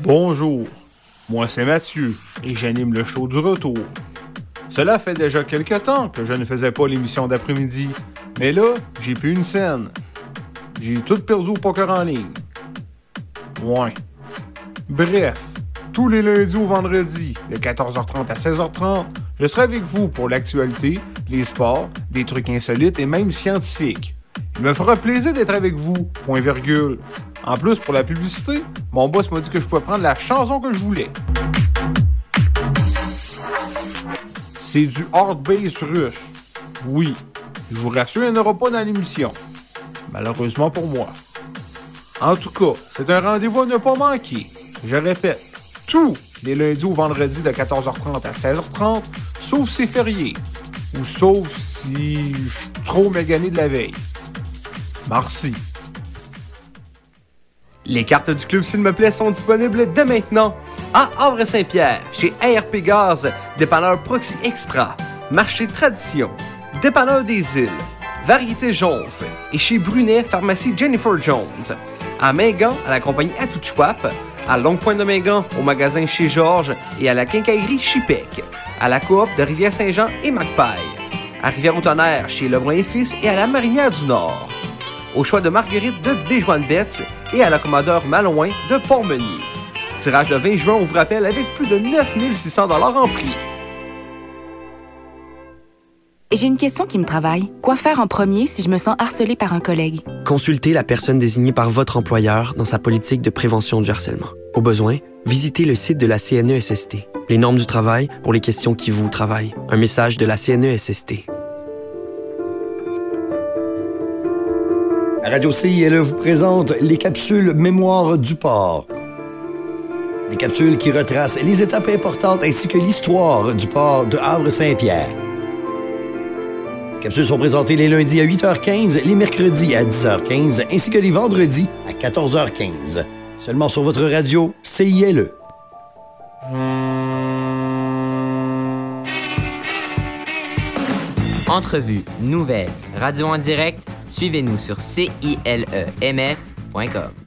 Bonjour, moi c'est Mathieu et j'anime le show du retour. Cela fait déjà quelques temps que je ne faisais pas l'émission d'après-midi, mais là, j'ai plus une scène. J'ai tout perdu au poker en ligne. Ouais. Bref, tous les lundis au vendredi, de 14h30 à 16h30, je serai avec vous pour l'actualité, les sports, des trucs insolites et même scientifiques. Il me fera plaisir d'être avec vous, point virgule. En plus, pour la publicité, mon boss m'a dit que je pouvais prendre la chanson que je voulais. C'est du hard bass russe. Oui, je vous rassure, il n'y en aura pas dans l'émission. Malheureusement pour moi. En tout cas, c'est un rendez-vous à ne pas manquer. Je répète, tous les lundis au vendredi de 14h30 à 16h30, sauf c'est férié. Ou sauf si je suis trop magané de la veille. Merci. Les cartes du club S'il me plaît sont disponibles dès maintenant à Havre-Saint-Pierre, chez ARP Gaz, dépanneur Proxy Extra, Marché Tradition, dépanneur des Îles, Variété Jonf et chez Brunet, pharmacie Jennifer Jones. À Mingan, à la compagnie Atouchouap, à Longue-Pointe de Mingan, au magasin chez Georges et à la quincaillerie Chipec, à la coop de Rivière-Saint-Jean et Magpaille, à Rivière-au-Tonnerre, chez Lebrun et Fils et à la Marinière du Nord, au choix de Marguerite de Béjoine-Betts et à la commandeur Malouin de Port-Meunier. Tirage le 20 juin, on vous rappelle, avec plus de 9 600 $ en prix. J'ai une question qui me travaille. Quoi faire en premier si je me sens harcelée par un collègue? Consultez la personne désignée par votre employeur dans sa politique de prévention du harcèlement. Au besoin, visitez le site de la CNESST. Les normes du travail pour les questions qui vous travaillent. Un message de la CNESST. Radio CILE vous présente les capsules Mémoire du port. Des capsules qui retracent les étapes importantes ainsi que l'histoire du port de Havre-Saint-Pierre. Les capsules sont présentées les lundis à 8h15, les mercredis à 10h15 ainsi que les vendredis à 14h15. Seulement sur votre radio CILE. Entrevues, nouvelles, radio en direct, suivez-nous sur cilemf.com.